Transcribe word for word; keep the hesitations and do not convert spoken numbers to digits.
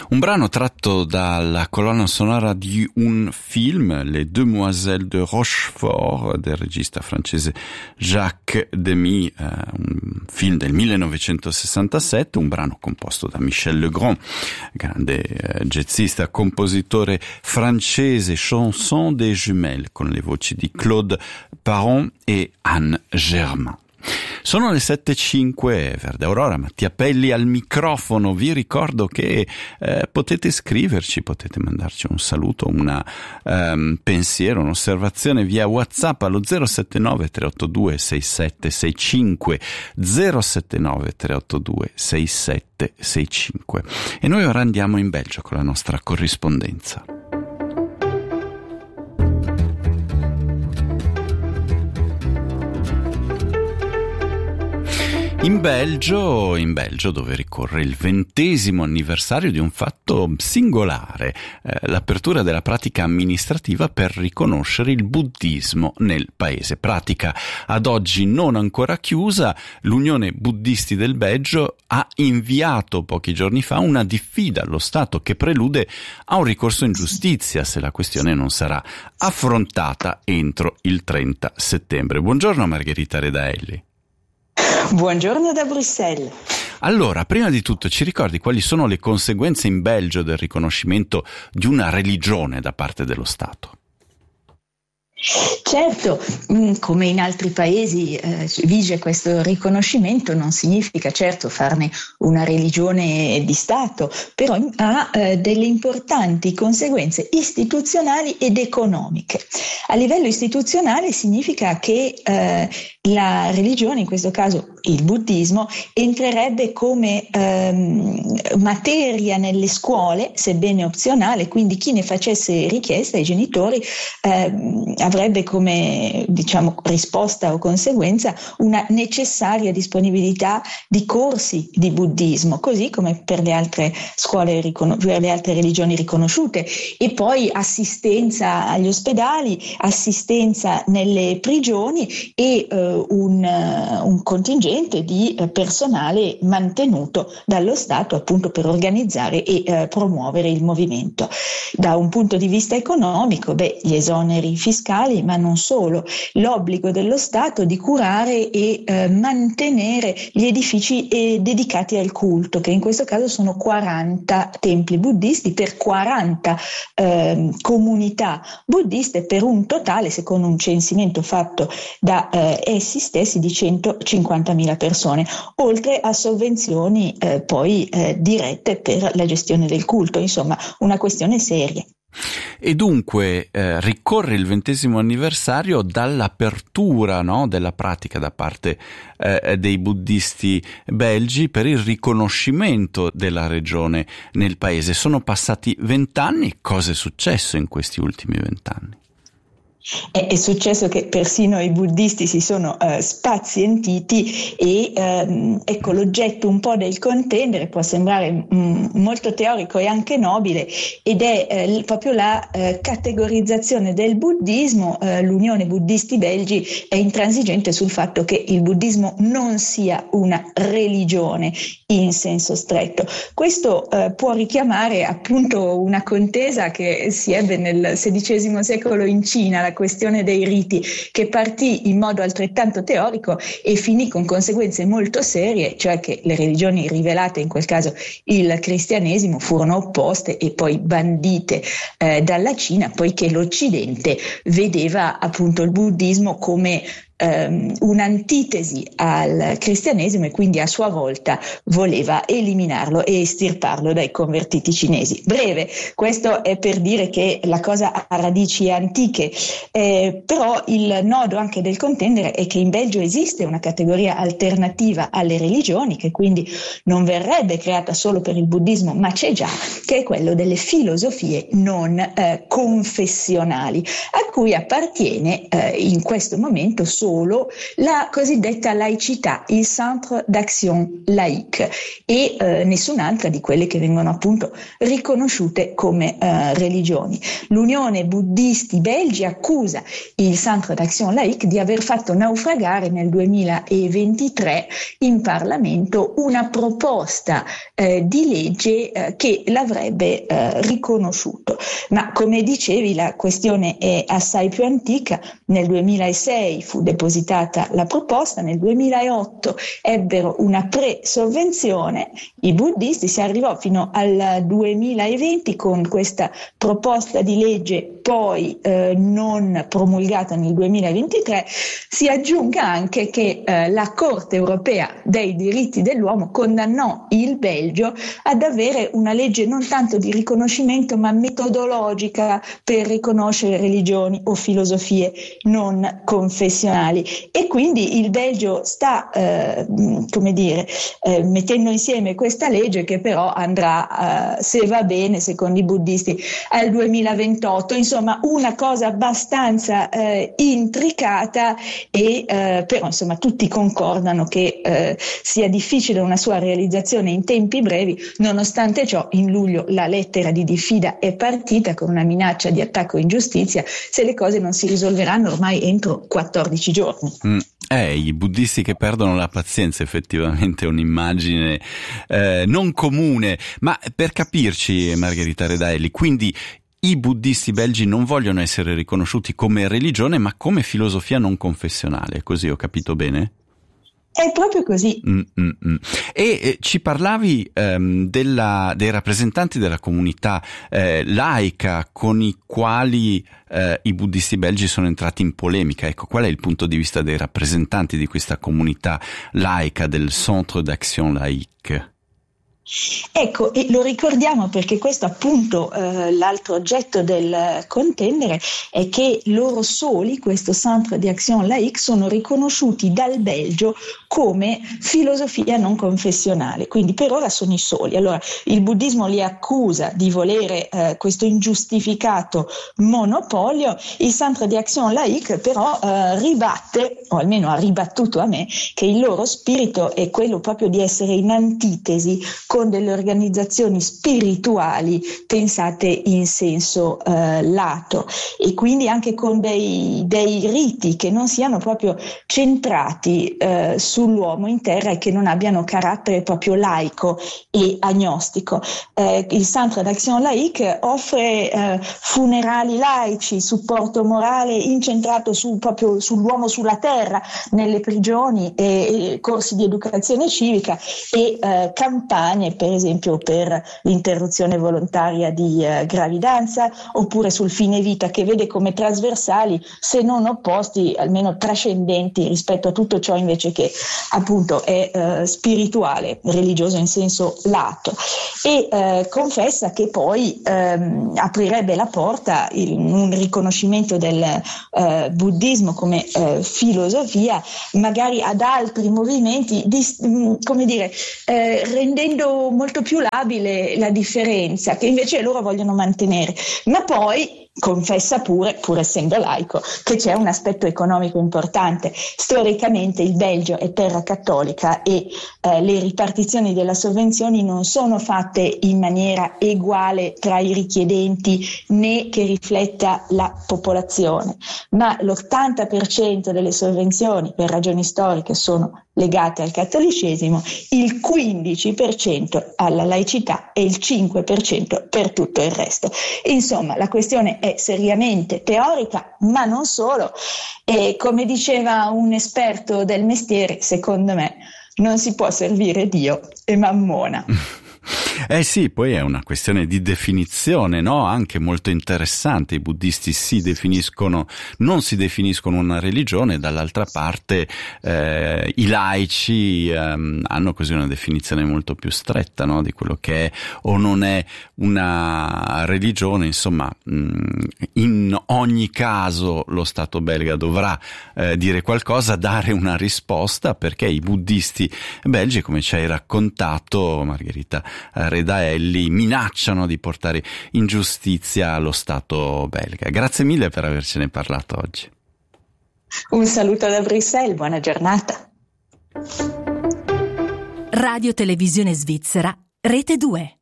Un brano tratto dalla colonna sonora di un film, Les Demoiselles de Rochefort, del regista francese Jacques Demy, eh, un film del millenovecentosessantasette, un brano composto da Michel Legrand, grande eh, jazzista, compositore francese, Chanson des Jumelles, con le voci di Claude Parent e Anne Germain. Sono le sette e cinque, Verde Aurora, Mattia Pelli al microfono. Vi ricordo che eh, potete scriverci, potete mandarci un saluto, un um, pensiero, un'osservazione via WhatsApp allo zero sette nove tre otto due sei sette sei cinque, zero sette nove tre otto due sei sette sei cinque. E noi ora andiamo in Belgio con la nostra corrispondenza. In Belgio, in Belgio dove ricorre il ventesimo anniversario di un fatto singolare, eh, l'apertura della pratica amministrativa per riconoscere il buddismo nel paese. Pratica ad oggi non ancora chiusa, l'Unione Buddisti del Belgio ha inviato pochi giorni fa una diffida allo Stato che prelude a un ricorso in giustizia se la questione non sarà affrontata entro il trenta settembre. Buongiorno Margherita Redaelli. Buongiorno da Bruxelles. Allora, prima di tutto ci ricordi quali sono le conseguenze in Belgio del riconoscimento di una religione da parte dello Stato? Certo, come in altri paesi eh, vige questo riconoscimento, non significa certo farne una religione di Stato, però ha eh, delle importanti conseguenze istituzionali ed economiche. A livello istituzionale significa che eh, la religione, in questo caso il buddismo, entrerebbe come ehm, materia nelle scuole, sebbene opzionale, quindi chi ne facesse richiesta ai genitori ehm, avrebbe come, diciamo, risposta o conseguenza una necessaria disponibilità di corsi di buddismo, così come per le altre scuole, per le altre religioni riconosciute, e poi assistenza agli ospedali, assistenza nelle prigioni e eh, un, un contingente di eh, personale mantenuto dallo Stato appunto per organizzare e eh, promuovere il movimento. Da un punto di vista economico, beh, gli esoneri fiscali, ma non solo, l'obbligo dello Stato di curare e eh, mantenere gli edifici eh, dedicati al culto, che in questo caso sono quaranta templi buddisti per quaranta eh, comunità buddiste, per un totale, secondo un censimento fatto da eh, essi stessi, di centocinquantamila persone, oltre a sovvenzioni eh, poi eh, dirette per la gestione del culto, insomma una questione seria. E dunque eh, ricorre il ventesimo anniversario dall'apertura, no, della pratica da parte eh, dei buddisti belgi per il riconoscimento della regione nel paese. Sono passati vent'anni, cosa è successo in questi ultimi vent'anni? È, è successo che persino i buddisti si sono uh, spazientiti e um, ecco, l'oggetto un po' del contendere può sembrare um, molto teorico e anche nobile, ed è uh, proprio la uh, categorizzazione del buddismo. Uh, L'Unione Buddisti Belgi è intransigente sul fatto che il buddismo non sia una religione in senso stretto. Questo uh, può richiamare appunto una contesa che si ebbe nel sedicesimo secolo in Cina, la questione dei riti, che partì in modo altrettanto teorico e finì con conseguenze molto serie, cioè che le religioni rivelate, in quel caso il cristianesimo, furono opposte e poi bandite eh, dalla Cina, poiché l'Occidente vedeva appunto il buddismo come Um, un'antitesi al cristianesimo e quindi a sua volta voleva eliminarlo e estirparlo dai convertiti cinesi. Breve, questo è per dire che la cosa ha radici antiche, eh, però il nodo anche del contendere è che in Belgio esiste una categoria alternativa alle religioni, che quindi non verrebbe creata solo per il buddismo, ma c'è già, che è quello delle filosofie non eh, confessionali, a cui appartiene eh, in questo momento solo solo la cosiddetta laicità, il Centre d'Action Laïque, e eh, nessun'altra di quelle che vengono appunto riconosciute come eh, religioni. L'Unione Buddisti Belgi accusa il Centre d'Action Laïque di aver fatto naufragare nel duemilaventitré in Parlamento una proposta eh, di legge eh, che l'avrebbe eh, riconosciuto. Ma come dicevi, la questione è assai più antica. Nel duemilasei fu depositata la proposta, nel duemilaotto ebbero una pre-sovvenzione i buddisti, si arrivò fino al duemilaventi con questa proposta di legge, poi eh, non promulgata nel duemilaventitré. Si aggiunga anche che eh, la Corte europea dei diritti dell'uomo condannò il Belgio ad avere una legge non tanto di riconoscimento ma metodologica per riconoscere religioni o filosofie non confessionali, e quindi il Belgio sta eh, come dire eh, mettendo insieme questa legge che però andrà eh, se va bene secondo i buddisti al duemilaventotto. Insomma, una cosa abbastanza eh, intricata e eh, però insomma tutti concordano che eh, sia difficile una sua realizzazione in tempi brevi. Nonostante ciò, in luglio la lettera di diffida è partita con una minaccia di attacco in giustizia se le cose non si risolveranno ormai entro quattordici giorni. Mm. Eh, i buddisti che perdono la pazienza, effettivamente è un'immagine eh, non comune. Ma per capirci, Margherita Redaelli, quindi i buddisti belgi non vogliono essere riconosciuti come religione ma come filosofia non confessionale, così ho capito bene? È proprio così. Mm-mm. E eh, ci parlavi ehm, della, dei rappresentanti della comunità eh, laica con i quali eh, i buddisti belgi sono entrati in polemica. Ecco, qual è il punto di vista dei rappresentanti di questa comunità laica del Centre d'Action Laïque? Ecco, e lo ricordiamo perché questo appunto eh, l'altro oggetto del contendere è che loro soli, questo Centre d'Action Laïque, sono riconosciuti dal Belgio come filosofia non confessionale, quindi per ora sono i soli. Allora il buddismo li accusa di volere eh, questo ingiustificato monopolio, il Centre d'Action Laïque però eh, ribatte, o almeno ha ribattuto a me, che il loro spirito è quello proprio di essere in antitesi con delle organizzazioni spirituali pensate in senso eh, lato, e quindi anche con dei, dei riti che non siano proprio centrati eh, sull'uomo in terra e che non abbiano carattere proprio laico e agnostico. Eh, il Centre d'Action Laïque offre eh, funerali laici, supporto morale incentrato su, proprio sull'uomo sulla terra, nelle prigioni, e, e corsi di educazione civica e eh, campagne per esempio per l'interruzione volontaria di eh, gravidanza, oppure sul fine vita, che vede come trasversali, se non opposti, almeno trascendenti rispetto a tutto ciò invece che appunto è eh, spirituale, religioso in senso lato, e eh, confessa che poi ehm, aprirebbe la porta in un riconoscimento del eh, buddismo come eh, filosofia magari ad altri movimenti, di, come dire, eh, rendendo molto più labile la differenza che invece loro vogliono mantenere. Ma poi confessa pure, pur essendo laico, che c'è un aspetto economico importante. Storicamente il Belgio è terra cattolica e eh, le ripartizioni delle sovvenzioni non sono fatte in maniera uguale tra i richiedenti né che rifletta la popolazione, ma l'ottanta per cento delle sovvenzioni per ragioni storiche sono legate al cattolicesimo, il quindici per cento alla laicità e il cinque per cento per tutto il resto. Insomma, la questione è seriamente teorica, ma non solo, e come diceva un esperto del mestiere, secondo me non si può servire Dio e Mammona. Eh sì, poi è una questione di definizione, no? Anche molto interessante. I buddisti si definiscono, non si definiscono una religione, dall'altra parte eh, i laici ehm, hanno così una definizione molto più stretta, no? Di quello che è o non è una religione. Insomma, in ogni caso lo Stato belga dovrà eh, dire qualcosa, dare una risposta, perché i buddisti belgi, come ci hai raccontato, Margherita Redaelli, minacciano di portare in giustizia lo Stato belga. Grazie mille per avercene parlato oggi. Un saluto da Bruxelles, buona giornata. Radio Televisione Svizzera, Rete due.